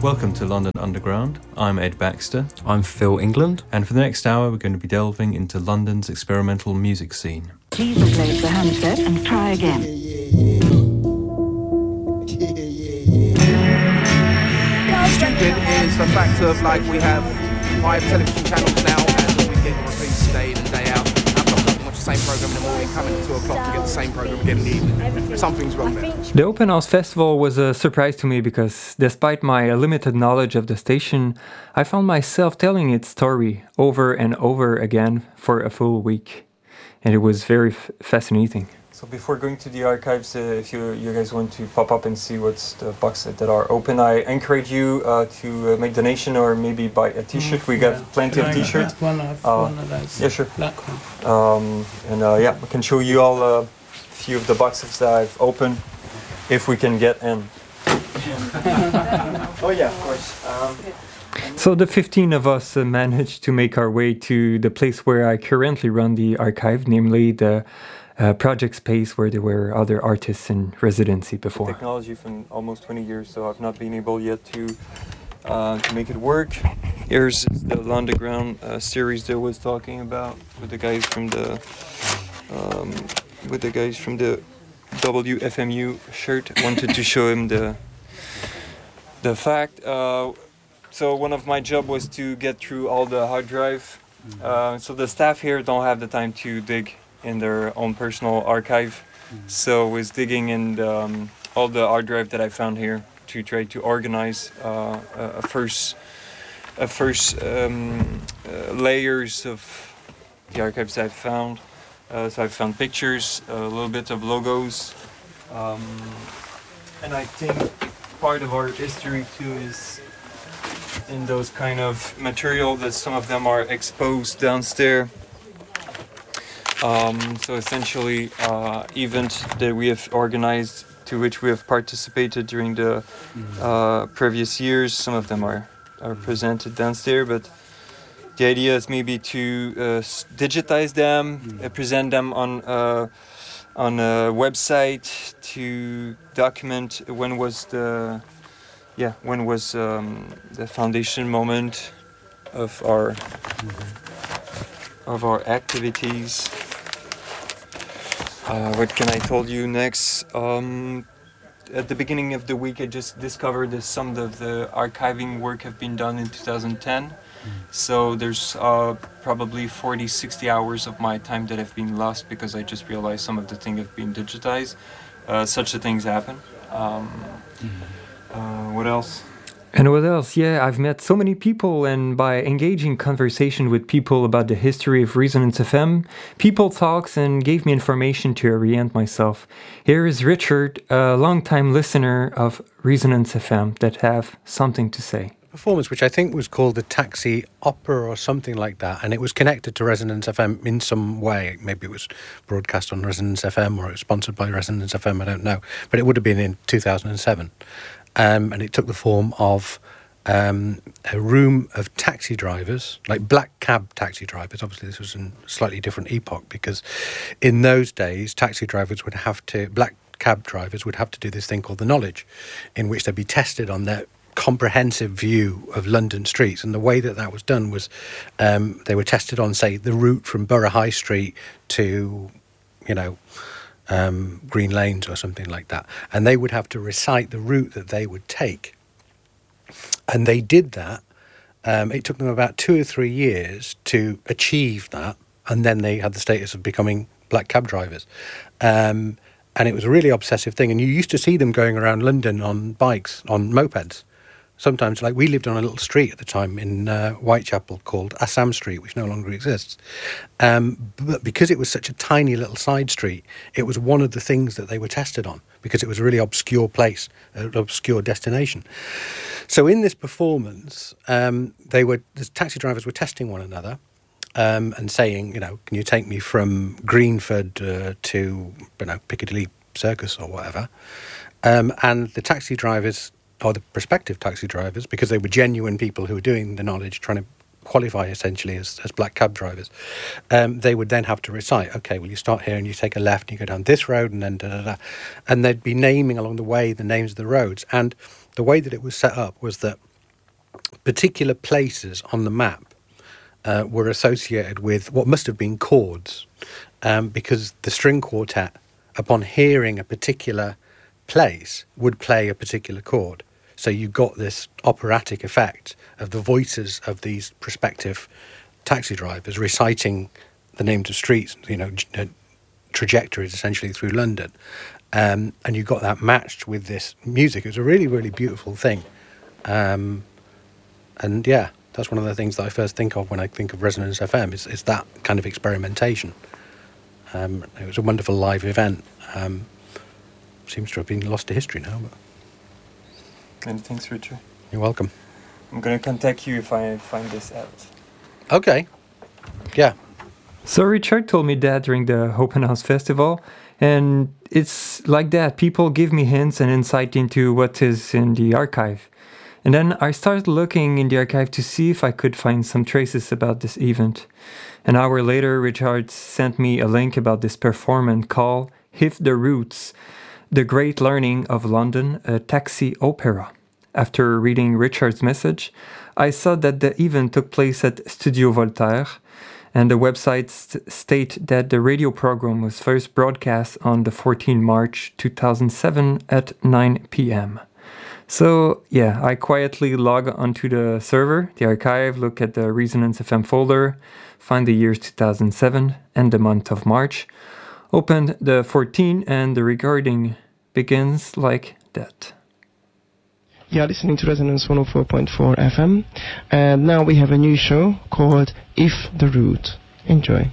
Welcome to London Underground. I'm Ed Baxter. I'm Phil England. And for the next hour, we're going to be delving into London's experimental music scene. Please replace the handset and try again. Stupid is the fact of, like, we have 5 television channels now and we get repeats day in and day out. I'm watch the same programme in the morning, coming at 2 o'clock to get the same programme again in the evening. Something's wrong there. The Open House Festival was a surprise to me because despite my limited knowledge of the station, I found myself telling its story over and over again for a full week. And it was very fascinating. So before going to the archives, if you guys want to pop up and see what's the boxes that are open, I encourage you to make donation or maybe buy a t-shirt. We got plenty of t-shirts. One of those. Yeah, sure. Black one. We can show you all a few of the boxes that I've opened, if we can get in. Oh yeah, of course. So the 15 of us managed to make our way to the place where I currently run the archive, namely the project space where there were other artists in residency before. Technology from almost 20 years, so I've not been able yet to make it work. Here's the Underground series that I was talking about with the guys from the WFMU shirt. Wanted to show him the fact. So one of my job was to get through all the hard drive. So the staff here don't have the time to dig in their own personal archive. So I was digging in all the hard drive that I found here to try to organize a first layers of the archives I found. So I found pictures, a little bit of logos, and I think part of our history too is in those kind of material that some of them are exposed downstairs. So essentially, event that we have organized, to which we have participated during the previous years. Some of them are presented downstairs, but the idea is maybe to digitize them, present them on a website to document when was the foundation moment of our activities. What can I tell you next? At the beginning of the week, I just discovered that some of the archiving work have been done in 2010. So there's probably 40-60 hours of my time that have been lost because I just realized some of the things have been digitized. Such things happen. What else? And what else? Yeah, I've met so many people, and by engaging conversation with people about the history of Resonance FM, people talks and gave me information to orient myself. Here is Richard, a long-time listener of Resonance FM, that have something to say. Performance, which I think was called the Taxi Opera or something like that, and it was connected to Resonance FM in some way. Maybe it was broadcast on Resonance FM or it was sponsored by Resonance FM, I don't know. But it would have been in 2007. And it took the form of a room of taxi drivers, like black cab taxi drivers. Obviously, this was in a slightly different epoch because in those days, black cab drivers would have to do this thing called the knowledge, in which they'd be tested on their comprehensive view of London streets. And the way that was done was they were tested on, say, the route from Borough High Street to, Green Lanes or something like that, and they would have to recite the route that they would take, and they did that. It took them about 2 or 3 years to achieve that, and then they had the status of becoming black cab drivers, and it was a really obsessive thing. And you used to see them going around London on bikes, on mopeds. Sometimes, like, we lived on a little street at the time in Whitechapel called Assam Street, which no longer exists. But because it was such a tiny little side street, it was one of the things that they were tested on, because it was a really obscure place, an obscure destination. So in this performance, the taxi drivers were testing one another and saying, can you take me from Greenford to Piccadilly Circus or whatever? And the taxi drivers, or the prospective taxi drivers, because they were genuine people who were doing the knowledge, trying to qualify essentially as black cab drivers, they would then have to recite, okay, well, you start here and you take a left and you go down this road and then and they'd be naming along the way the names of the roads. And the way that it was set up was that particular places on the map were associated with what must have been chords, because the string quartet, upon hearing a particular place, would play a particular chord. So you got this operatic effect of the voices of these prospective taxi drivers reciting the names of streets, trajectories essentially through London. And you got that matched with this music. It was a really, really beautiful thing. And yeah, that's one of the things that I first think of when I think of Resonance FM, is that kind of experimentation. It was a wonderful live event. Seems to have been lost to history now. But And thanks, Richard. you're welcome. I'm going to contact you if I find this out. Okay. Yeah. So Richard told me that during the Open House Festival, and it's like that. People give me hints and insight into what is in the archive. And then I started looking in the archive to see if I could find some traces about this event. An hour later, Richard sent me a link about this performance called If the Roots, The Great Learning of London, a taxi opera. After reading Richard's message, I saw that the event took place at Studio Voltaire, and the website state that the radio program was first broadcast on the 14th March 2007 at 9 p.m. So yeah, I quietly log onto the server, the archive, look at the Resonance FM folder, find the years 2007 and the month of March, open the 14 and the recording begins like that. You're listening to Resonance 104.4 FM, and now we have a new show called If the Route. Enjoy.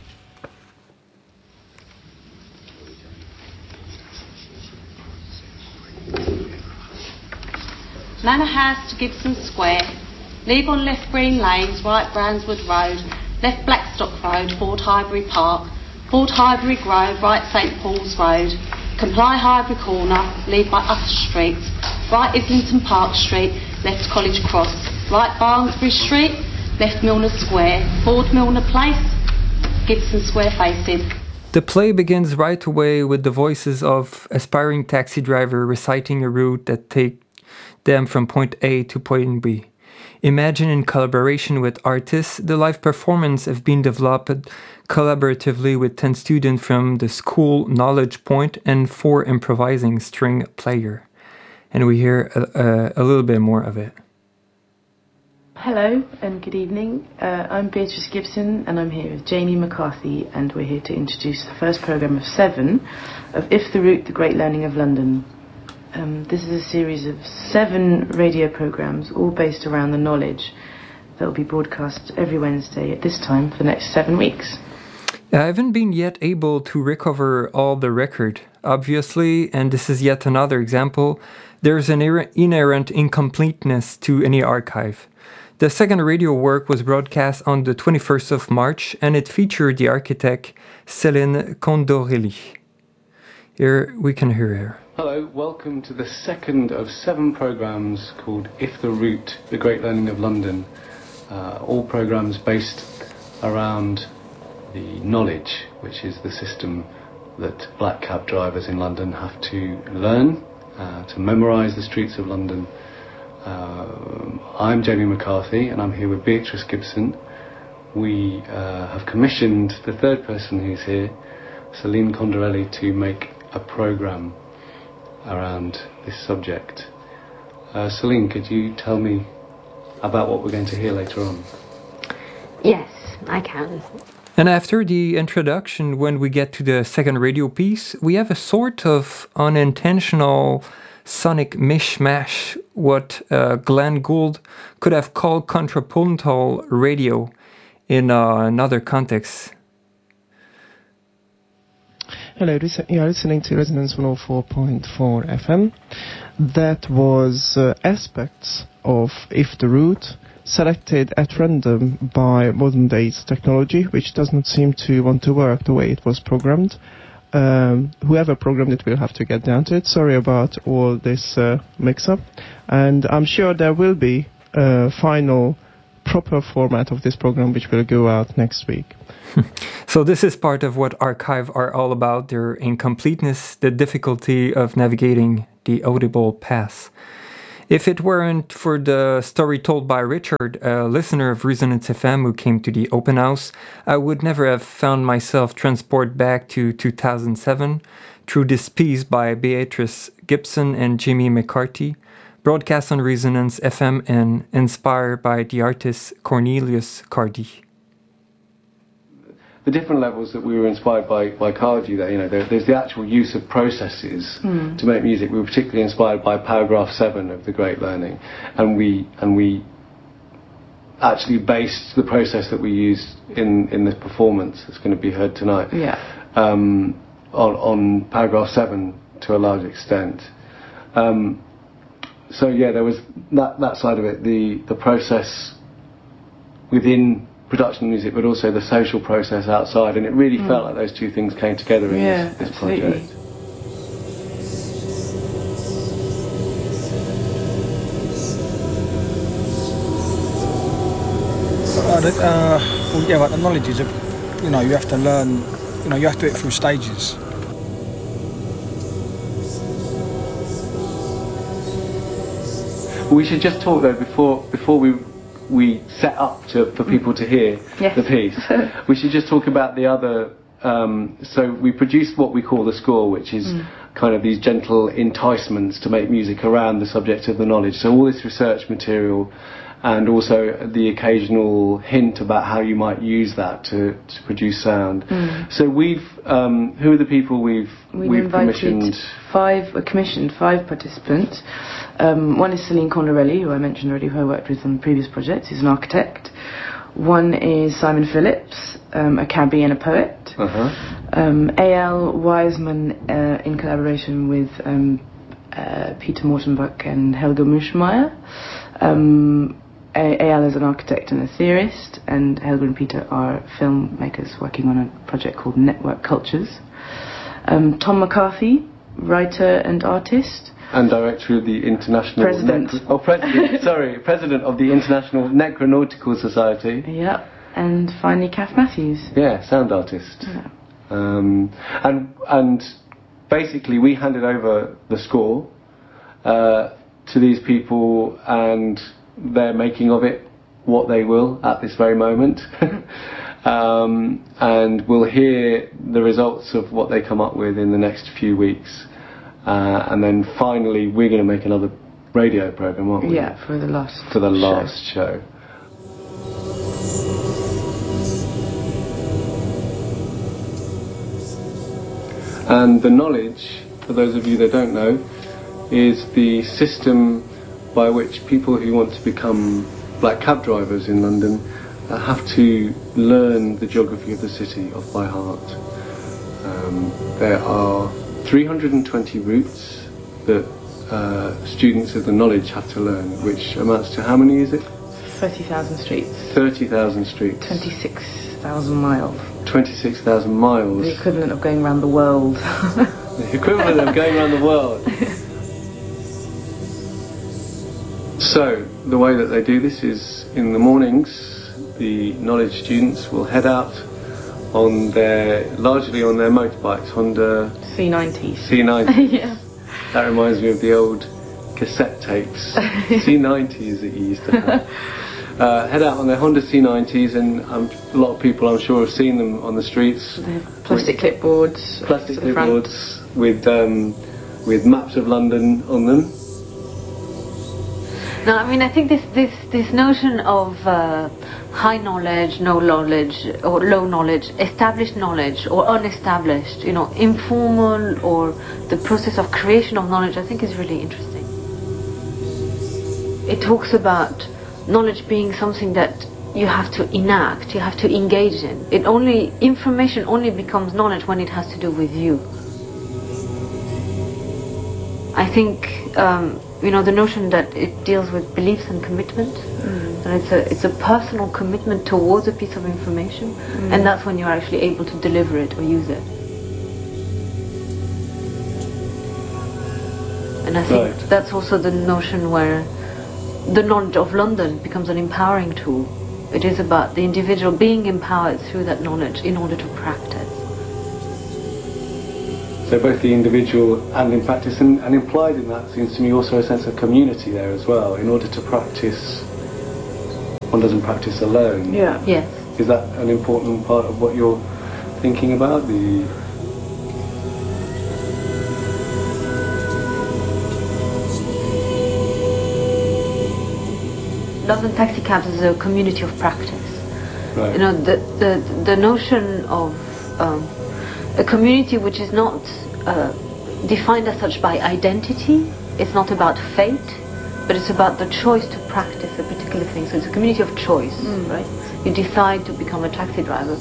Manor House to Gibson Square. Leave on left Green Lanes, right Brandswood Road, left Blackstock Road, Ford Highbury Park, Ford Highbury Grove, right St Paul's Road, Comply Highbury Corner, leave by Utter Street, right Islington Park Street, left College Cross, right Barnsbury Street, left Milner Square, Ford Milner Place, Gibson Square facing. The play begins right away with the voices of aspiring taxi driver reciting a route that take them from point A to point B. Imagine in collaboration with artists, the live performance have been developed collaboratively with 10 students from the school Knowledge Point and 4 improvising string player. And we hear a little bit more of it. Hello and good evening. I'm Beatrice Gibson and I'm here with Jamie McCarthy, and we're here to introduce the first programme of 7 of If the Route, The Great Learning of London. This is a series of 7 radio programmes, all based around the knowledge, that will be broadcast every Wednesday at this time for the next 7 weeks. I haven't been yet able to recover all the record, obviously, and this is yet another example. There's an inherent incompleteness to any archive. The second radio work was broadcast on the 21st of March, and it featured the architect Céline Condorelli. Here we can hear her. Hello, welcome to the second of 7 programmes called If the Route, The Great Learning of London. All programmes based around the knowledge, which is the system that black cab drivers in London have to learn, to memorise the streets of London. I'm Jamie McCarthy and I'm here with Beatrice Gibson. We have commissioned the third person who's here, Céline Condorelli, to make a programme around this subject. Céline, could you tell me about what we're going to hear later on? Yes, I can. And after the introduction, when we get to the second radio piece, we have a sort of unintentional sonic mishmash, what Glenn Gould could have called contrapuntal radio in another context. Hello, you are listening to Resonance 104.4 FM. That was aspects of If the Route, selected at random by modern days technology, which does not seem to want to work the way it was programmed. Whoever programmed it will have to get down to it. Sorry about all this mix-up. And I'm sure there will be a final proper format of this program which will go out next week. So this is part of what archive are all about, their incompleteness, the difficulty of navigating the audible paths. If it weren't for the story told by Richard, a listener of Resonance FM who came to the open house, I would never have found myself transported back to 2007 through this piece by Beatrice Gibson and Jimmy McCarthy, broadcast on Resonance FM and inspired by the artist Cornelius Cardi. The different levels that we were inspired by Cardi, there's the actual use of processes to make music. We were particularly inspired by paragraph 7 of The Great Learning, and we actually based the process that we used in this performance that's going to be heard tonight on paragraph 7 to a large extent. So yeah, there was that side of it, the process within production music, but also the social process outside, and it really felt like those two things came together in this project. Well, the knowledge is, you have to learn, you have to do it through stages. We should just talk though before we set up for people to hear the piece. We should just talk about the other. So we produced what we call the score, which is kind of these gentle enticements to make music around the subject of the knowledge. So all this research material, and also the occasional hint about how you might use that to produce sound. So we've who are the people we've commissioned? Commissioned five participants. One is Celine Condarelli, who I mentioned already, who I worked with on previous projects. He's an architect. One is Simon Phillips, a cabbie and a poet. A.L. Wiseman, in collaboration with Peter Mortenbach and Helga Muschmeyer. A.L. is an architect and a theorist, and Helga and Peter are filmmakers working on a project called Network Cultures. Tom McCarthy, writer and artist. And director of the International... President. President of the International Necronautical Society. Yeah, and finally Kath Matthews. Yeah, sound artist. Yeah. And basically we handed over the score to these people, and they're making of it what they will at this very moment. And we'll hear the results of what they come up with in the next few weeks. And then finally we're going to make another radio programme, aren't we? Yeah, for the last show. And the knowledge, for those of you that don't know, is the system by which people who want to become black cab drivers in London have to learn the geography of the city off by heart. There are 320 routes that students of the knowledge have to learn, which amounts to how many is it? 30,000 streets. 30,000 streets. 26,000 miles. 26,000 miles. The equivalent of going around the world. The equivalent of going around the world. So, the way that they do this is in the mornings, the knowledge students will head out largely on their motorbikes, Honda C90s. C90s. Yeah. That reminds me of the old cassette tapes. C90s that you used to have. Head out on their Honda C90s, and a lot of people, I'm sure, have seen them on the streets. They have plastic clipboards. Plastic clipboards with maps of London on them. No, I mean, I think this notion of high knowledge, no knowledge, or low knowledge, established knowledge or unestablished, informal, or the process of creation of knowledge, I think is really interesting. It talks about knowledge being something that you have to enact, you have to engage in. Information only becomes knowledge when it has to do with you. I think the notion that it deals with beliefs and commitment, and it's a personal commitment towards a piece of information, and that's when you're actually able to deliver it or use it. And I think that's also the notion where the knowledge of London becomes an empowering tool. It is about the individual being empowered through that knowledge in order to practice. So both the individual and in practice, and implied in that seems to me also a sense of community there as well. In order to practice, one doesn't practice alone. Yeah. Yes. Is that an important part of what you're thinking about? London Taxi Cabs is a community of practice. Right. You know, the notion of a community which is not defined as such by identity. It's not about fate, but it's about the choice to practice a particular thing. So it's a community of choice, right? You decide to become a taxi driver.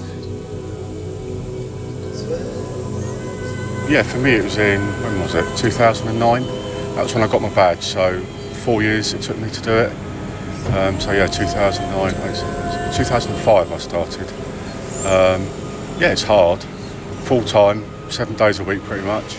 Yeah, for me it was when was it? 2009. That was when I got my badge. So 4 years it took me to do it. So yeah, 2009. 2005 I started. Yeah, it's hard. Full time, 7 days a week pretty much.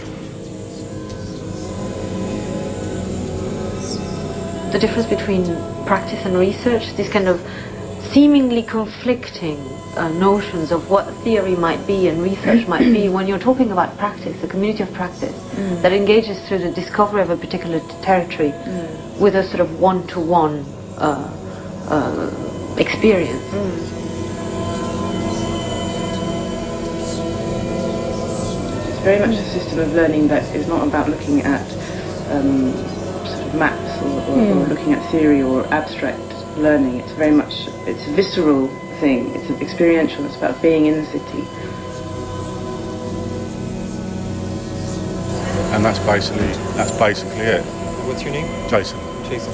The difference between practice and research, these kind of seemingly conflicting notions of what theory might be and research might be. When you're talking about practice, a community of practice that engages through the discovery of a particular territory with a sort of one-to-one experience. It's very much a system of learning that is not about looking at sort of maps or looking at theory or abstract learning. It's very much, it's a visceral thing, it's experiential, it's about being in the city. And that's basically it. What's your name? Jason. Jason.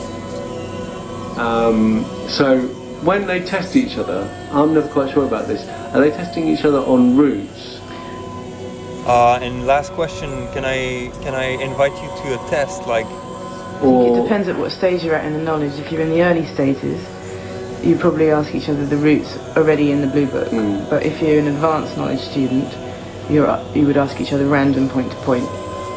So when they test each other, I'm never quite sure about this. Are they testing each other on routes? And last question, can I invite you to a test, like? It depends at what stage you're at in the knowledge. If you're in the early stages, you probably ask each other the routes already in the blue book. But if you're an advanced knowledge student, you would ask each other random point to point.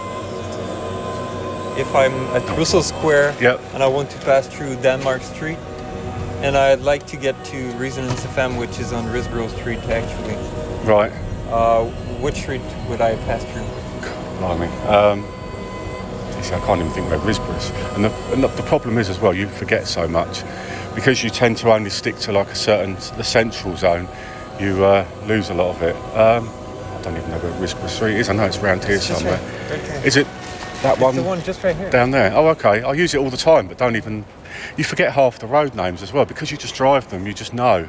If I'm at Russell Square and I want to pass through Denmark Street, and I'd like to get to Resonance FM, which is on Risborough Street, actually. Right. Which street would I pass through? Blimey. See, I can't even think where Risborough is. And the problem is as well, you forget so much. Because you tend to only stick to like the central zone, you lose a lot of it. I don't even know where Risborough Street is. I know it's around here somewhere. Right. Is it that one? It's the one just right here. Down there? Oh, okay. I use it all the time, but you forget half the road names as well, because you just drive them, you just know.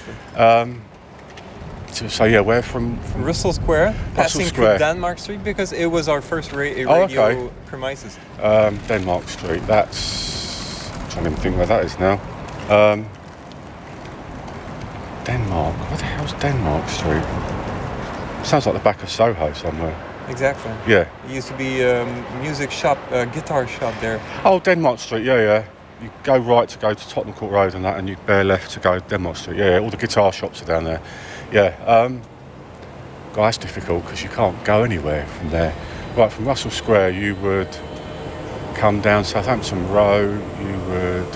So yeah, where from Russell Square, passing Square. through Denmark Street, because it was our first radio premises. Denmark Street, that's... I'm trying to even think where that is now. Denmark, where the hell's Denmark Street? Sounds like the back of Soho somewhere. Exactly. Yeah. It used to be a music shop, a guitar shop there. Oh, Denmark Street, yeah. You go right to go to Tottenham Court Road and that, and you bear left to go Denmark Street. Yeah, all the guitar shops are down there. Yeah. God, that's difficult because you can't go anywhere from there. Right, from Russell Square, you would come down Southampton Row. You would.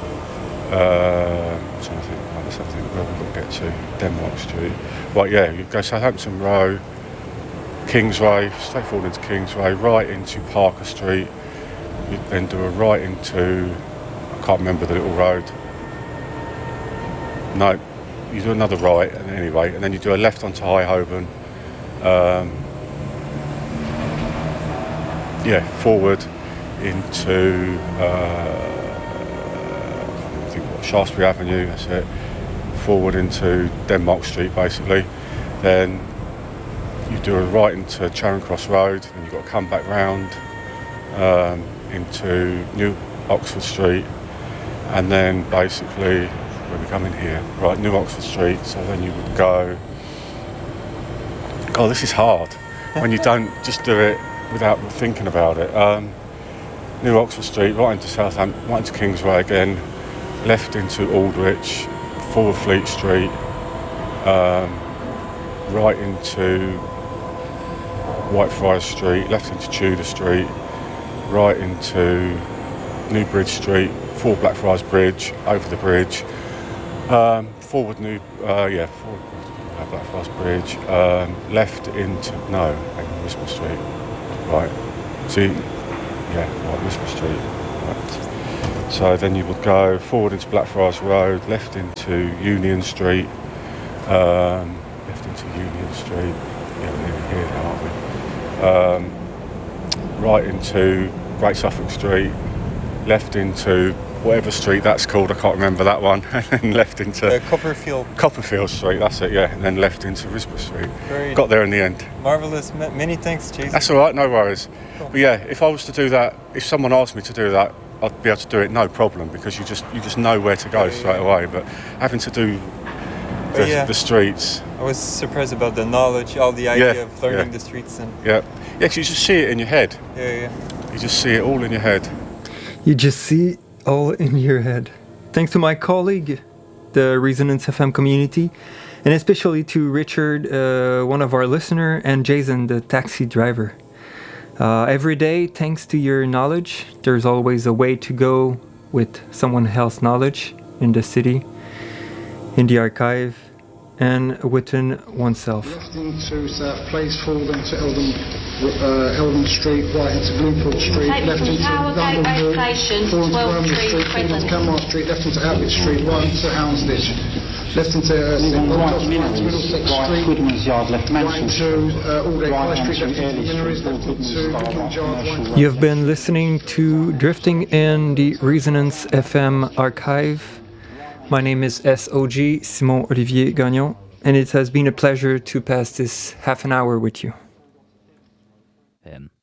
I'm trying to think. Let's have a think where we're going to get to. Denmark Street. Right, yeah. You go Southampton Row, Kingsway, straight forward into Kingsway, right into Parker Street. You then do a right into. I can't remember the little road. No, you do another right, and anyway, and then you do a left onto High Holborn. Forward into I think Shaftesbury Avenue. That's it. Forward into Denmark Street, basically. Then you do a right into Charing Cross Road, and you've got to come back round into New Oxford Street. And then basically, where we come in here, right, New Oxford Street, so then you would go, God, this is hard, when you don't just do it without thinking about it. New Oxford Street, right into Southampton, right into Kingsway again, left into Aldwych, forward Fleet Street, right into Whitefriars Street, left into Tudor Street, right into New Bridge Street, forward Blackfriars Bridge, over the bridge, forward Blackfriars Bridge, left into, Risborough Street, Right. So, right, Risborough Street. Right. So then you would go forward into Blackfriars Road, left into Union Street, left into Union Street. Yeah, we're nearly here now, aren't we? Right into Great Suffolk Street, left into whatever street that's called, I can't remember that one, and then left into Copperfield Street, that's it, yeah, and then left into Risborough Street. Got there in the end. Marvellous, many thanks, Jason. That's all right, no worries. Cool. But yeah, if I was to do that, if someone asked me to do that, I'd be able to do it no problem, because you just know where to go straight away. But having to do the streets, I was surprised about the knowledge, all the idea of learning the streets. And because you just see it in your head. You just see it all in your head. You just see all in your head. Thanks to my colleague, the Resonance FM community, and especially to Richard, one of our listeners, and Jason, the taxi driver. Every day, thanks to your knowledge, there's always a way to go with someone else's knowledge in the city, in the archive, and within oneself. Left into South Place, forward into Eldon Street, right into Bloomfield Street, left into London Wall, forward into Wormley Street, forward into Canmore Street, left into Outlet Street, right into Houndsditch, left into St Boniface, right into Middlesex Street, Goodman's Yard, left right into Aldgate High Street, left into Minories, left into Vicarage Yard. You've been listening to Drifting in the Resonance FM archive. My name is SOG, Simon Olivier Gagnon, and it has been a pleasure to pass this half an hour with you.